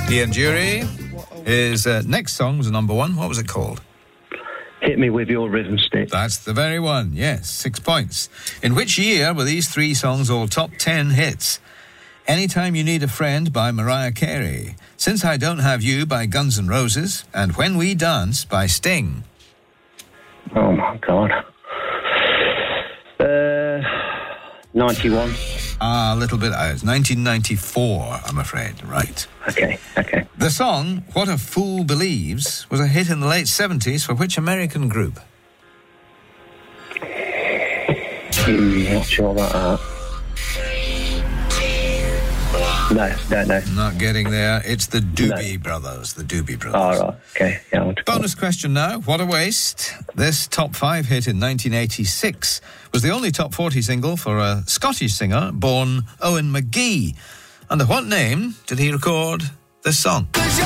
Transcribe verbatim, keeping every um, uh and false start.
Ian Dury. His uh, next song was a number one. What was it called? Hit Me With Your Rhythm Stick. That's the very one, yes. Six points. In which year were these three songs all top ten hits? Anytime You Need a Friend by Mariah Carey, Since I Don't Have You by Guns N' Roses, and When We Dance by Sting. Oh, my God. Uh, ninety-one. Ah, a little bit out. nineteen ninety-four, I'm afraid. Right. Okay, okay. The song, What a Fool Believes, was a hit in the late seventies for which American group? Hmm, not sure about that. No, don't know. Not getting there. It's the Doobie no. Brothers. The Doobie Brothers. All right, okay. Yeah, bonus question now. What a waste. This top five hit in nineteen eighty-six was the only top forty single for a Scottish singer born Owen McGee. Under what name did he record this song?